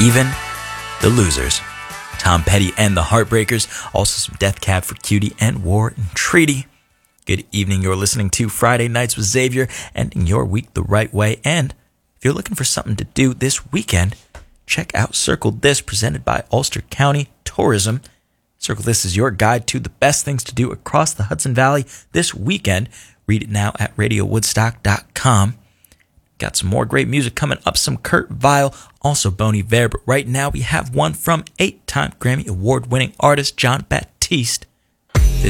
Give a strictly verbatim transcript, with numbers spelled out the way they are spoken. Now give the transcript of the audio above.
even the losers. Tom Petty and the Heartbreakers, also some Death Cab for Cutie and War and Treaty. Good evening, you're listening to Friday Nights with Xavier, ending your week the right way. And if you're looking for something to do this weekend, check out Circle This, presented by Ulster County Tourism. Circle This is your guide to the best things to do across the Hudson Valley this weekend. Read it now at radio woodstock dot com. Got some more great music coming up, some Kurt Vile, also Bon Iver, but right now we have one from eight-time Grammy Award-winning artist John Baptiste.